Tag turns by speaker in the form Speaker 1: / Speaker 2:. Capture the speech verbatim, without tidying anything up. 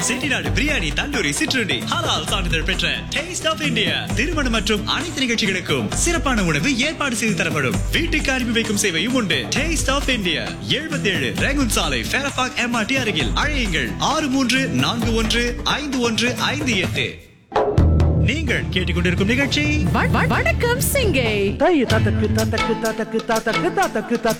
Speaker 1: செட்டிநாடு பிரியாணி, தந்தூரி, சிற்றுண்டி, ஹலால் சான்றிதழ் பெற்ற டேஸ்ட் ஆஃப் இந்தியா. திருமணம் மற்றும் அனைத்து நிகழ்ச்சிகளுக்கும் சிறப்பான உணவு ஏற்பாடு செய்து தரப்படும். வீட்டுக்கு அனுப்பி வைக்கும் சேவையும் உண்டு. டேஸ்ட் ஆஃப் இந்தியா, எழுபத்தி ஏழு ரேகுன் சாலை, ஃபேரபாக் எம்ஆர்டி அருகில். அழையுங்கள் ஆறு மூன்று நான்கு ஒன்று ஐந்து ஒன்று ஐந்து எட்டு. நீங்கள் கேட்டுக்கொண்டிருக்கும் நிகழ்ச்சி
Speaker 2: வணக்கம் சிங்கை.
Speaker 3: தாத்தக்கு தாத்தக்கு தாத்தக்கு தாத்தக்கு தாத்தக்கு தாத்தக்கு